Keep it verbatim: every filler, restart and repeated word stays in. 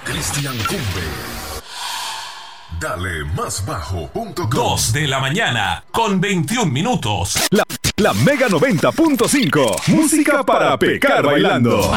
Cristian Cumbe. Dale más bajo punto com. Dos de la mañana con veintiún minutos. La, la Mega noventa punto cinco. Música para pecar bailando.